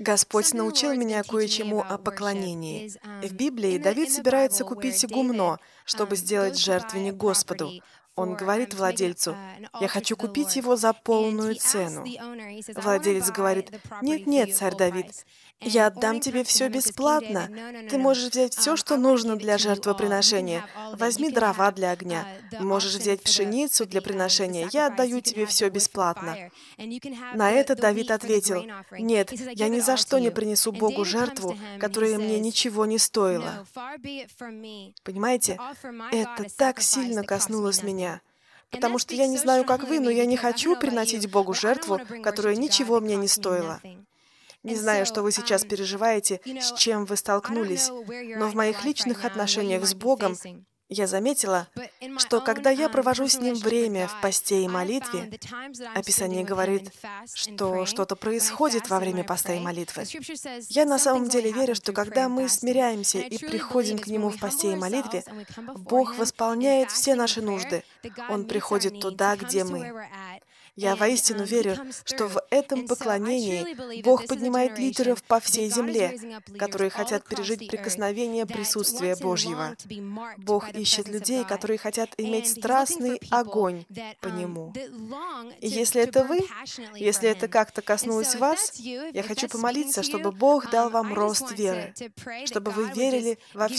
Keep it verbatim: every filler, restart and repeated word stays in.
Господь научил меня кое-чему о поклонении. В Библии Давид собирается купить гумно, чтобы сделать жертвенник Господу. Он говорит владельцу: «Я хочу купить его за полную цену». Владелец говорит: «Нет-нет, царь Давид, я отдам тебе все бесплатно. Ты можешь взять все, что нужно для жертвоприношения. Возьми дрова для огня. Можешь взять пшеницу для приношения. Я отдаю тебе все бесплатно». На это Давид ответил: «Нет, я ни за что не принесу Богу жертву, которая мне ничего не стоила». Понимаете, это так сильно коснулось меня. Потому что я не знаю, как вы, но я не хочу приносить Богу жертву, которая ничего мне не стоила. Не знаю, что вы сейчас переживаете, с чем вы столкнулись, но в моих личных отношениях с Богом я заметила, что когда я провожу с Ним время в посте и молитве, Писание говорит, что что-то происходит во время поста и молитвы. Я на самом деле верю, что когда мы смиряемся и приходим к Нему в посте и молитве, Бог восполняет все наши нужды. Он приходит туда, где мы. Я воистину верю, что в этом поклонении Бог поднимает лидеров по всей земле, которые хотят пережить прикосновение присутствия Божьего. Бог ищет людей, которые хотят иметь страстный огонь по Нему. И если это вы, если это как-то коснулось вас, я хочу помолиться, чтобы Бог дал вам рост веры, чтобы вы верили во все